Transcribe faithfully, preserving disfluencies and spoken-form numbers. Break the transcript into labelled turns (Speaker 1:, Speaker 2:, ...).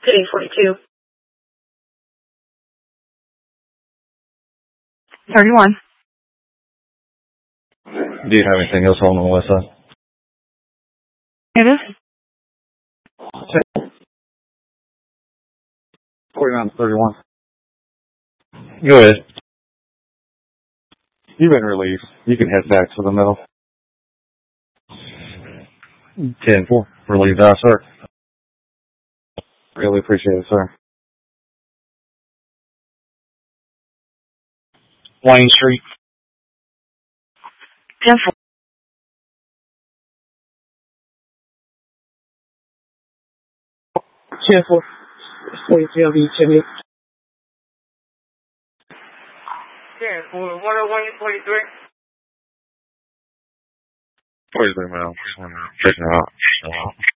Speaker 1: City forty-two. thirty-one.
Speaker 2: Do you have anything else on the west side?
Speaker 1: It is?
Speaker 2: forty-nine to thirty-one. Go ahead. You've been released. You can head back to the middle. ten four. Relieved eye, sir. Really appreciate it, sir. Wayne Street.
Speaker 1: ten four. ten four. forty-three of each of you. ten four. one oh one, forty-three.
Speaker 2: forty-three miles. Checking out.